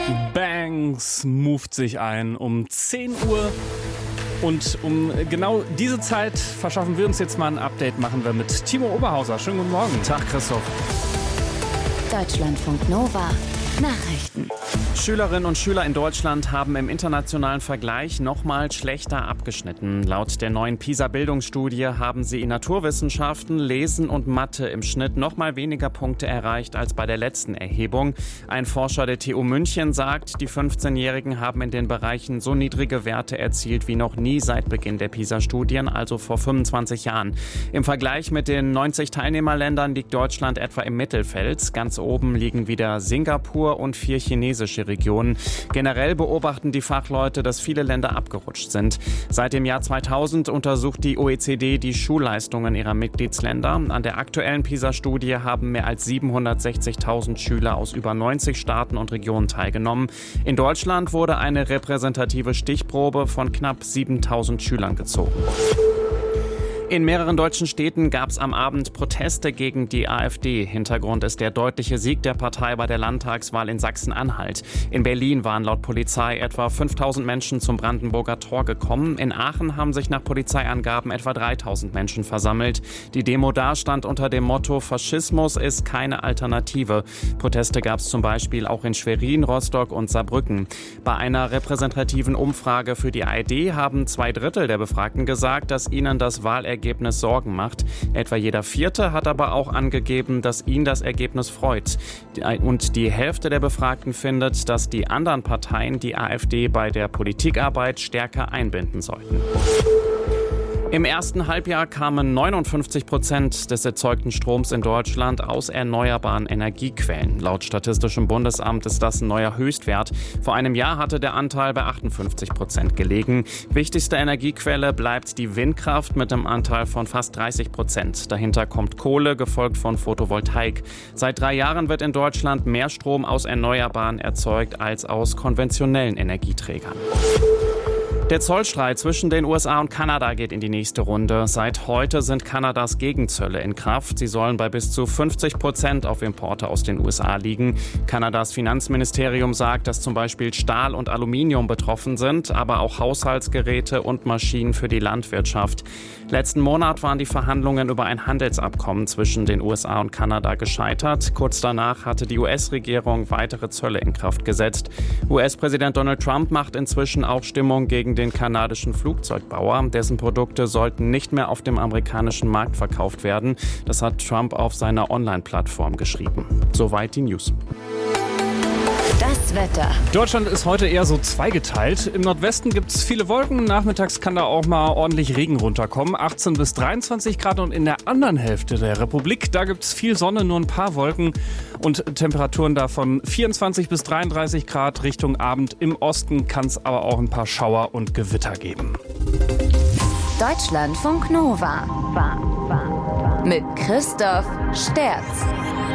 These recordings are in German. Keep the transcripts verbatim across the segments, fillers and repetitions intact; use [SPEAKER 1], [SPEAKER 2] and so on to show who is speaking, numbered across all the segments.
[SPEAKER 1] Banks moved sich ein um zehn Uhr. Und um genau diese Zeit verschaffen wir uns jetzt mal ein Update, machen wir mit Timo Oberhauser. Schönen guten Morgen.
[SPEAKER 2] Tag, Christoph.
[SPEAKER 3] Deutschlandfunk Nova. Nachrichten.
[SPEAKER 2] Schülerinnen und Schüler in Deutschland haben im internationalen Vergleich nochmal schlechter abgeschnitten. Laut der neuen PISA-Bildungsstudie haben sie in Naturwissenschaften, Lesen und Mathe im Schnitt nochmal weniger Punkte erreicht als bei der letzten Erhebung. Ein Forscher der T U München sagt, die fünfzehnjährigen haben in den Bereichen so niedrige Werte erzielt wie noch nie seit Beginn der PISA-Studien, also vor fünfundzwanzig Jahren. Im Vergleich mit den neunzig Teilnehmerländern liegt Deutschland etwa im Mittelfeld. Ganz oben liegen wieder Singapur und vier chinesische Regionen. Generell beobachten die Fachleute, dass viele Länder abgerutscht sind. Seit dem Jahr zweitausend untersucht die O E C D die Schulleistungen ihrer Mitgliedsländer. An der aktuellen PISA-Studie haben mehr als siebenhundertsechzigtausend Schüler aus über neunzig Staaten und Regionen teilgenommen. In Deutschland wurde eine repräsentative Stichprobe von knapp siebentausend Schülern gezogen. In mehreren deutschen Städten gab es am Abend Proteste gegen die AfD. Hintergrund ist der deutliche Sieg der Partei bei der Landtagswahl in Sachsen-Anhalt. In Berlin waren laut Polizei etwa fünftausend Menschen zum Brandenburger Tor gekommen. In Aachen haben sich nach Polizeiangaben etwa dreitausend Menschen versammelt. Die Demo da stand unter dem Motto „Faschismus ist keine Alternative". Proteste gab es zum Beispiel auch in Schwerin, Rostock und Saarbrücken. Bei einer repräsentativen Umfrage für die A R D haben zwei Drittel der Befragten gesagt, dass ihnen das Wahlergebnis Ergebnis Sorgen macht. Etwa jeder Vierte hat aber auch angegeben, dass ihn das Ergebnis freut. Und die Hälfte der Befragten findet, dass die anderen Parteien die AfD bei der Politikarbeit stärker einbinden sollten. Im ersten Halbjahr kamen neunundfünfzig Prozent des erzeugten Stroms in Deutschland aus erneuerbaren Energiequellen. Laut Statistischem Bundesamt ist das ein neuer Höchstwert. Vor einem Jahr hatte der Anteil bei achtundfünfzig Prozent gelegen. Wichtigste Energiequelle bleibt die Windkraft mit einem Anteil von fast dreißig Prozent. Dahinter kommt Kohle, gefolgt von Photovoltaik. Seit drei Jahren wird in Deutschland mehr Strom aus Erneuerbaren erzeugt als aus konventionellen Energieträgern. Der Zollstreit zwischen den U S A und Kanada geht in die nächste Runde. Seit heute sind Kanadas Gegenzölle in Kraft. Sie sollen bei bis zu fünfzig Prozent auf Importe aus den U S A liegen. Kanadas Finanzministerium sagt, dass zum Beispiel Stahl und Aluminium betroffen sind, aber auch Haushaltsgeräte und Maschinen für die Landwirtschaft. Letzten Monat waren die Verhandlungen über ein Handelsabkommen zwischen den U S A und Kanada gescheitert. Kurz danach hatte die U S-Regierung weitere Zölle in Kraft gesetzt. U S-Präsident Donald Trump macht inzwischen auch Stimmung gegen den kanadischen Flugzeugbauer. Dessen Produkte sollten nicht mehr auf dem amerikanischen Markt verkauft werden. Das hat Trump auf seiner Online-Plattform geschrieben. Soweit die News.
[SPEAKER 3] Das Wetter.
[SPEAKER 1] Deutschland ist heute eher so zweigeteilt. Im Nordwesten gibt es viele Wolken. Nachmittags kann da auch mal ordentlich Regen runterkommen. achtzehn bis dreiundzwanzig Grad. Und in der anderen Hälfte der Republik, da gibt es viel Sonne, nur ein paar Wolken. Und Temperaturen davon vierundzwanzig bis dreiunddreißig Grad Richtung Abend. Im Osten kann es aber auch ein paar Schauer und Gewitter geben.
[SPEAKER 3] Deutschlandfunk Nova. Mit Christoph Sterz.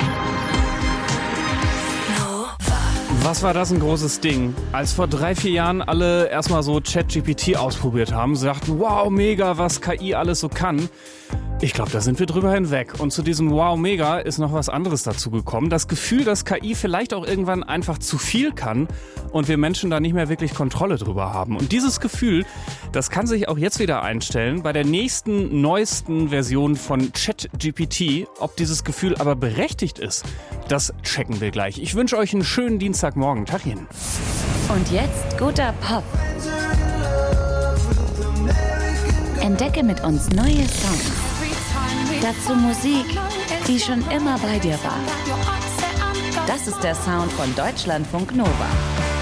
[SPEAKER 1] Was war das ein großes Ding? Als vor drei, vier Jahren alle erstmal so ChatGPT ausprobiert haben, sagten, wow, mega, was K I alles so kann. Ich glaube, da sind wir drüber hinweg. Und zu diesem Wow, mega ist noch was anderes dazu gekommen. Das Gefühl, dass K I vielleicht auch irgendwann einfach zu viel kann und wir Menschen da nicht mehr wirklich Kontrolle drüber haben. Und dieses Gefühl, das kann sich auch jetzt wieder einstellen bei der nächsten, neuesten Version von ChatGPT. Ob dieses Gefühl aber berechtigt ist, das checken wir gleich. Ich wünsche euch einen schönen Dienstagmorgen. Tag Ihnen.
[SPEAKER 3] Und jetzt guter Pop. Entdecke mit uns neue Songs. Dazu Musik, die schon immer bei dir war. Das ist der Sound von Deutschlandfunk Nova.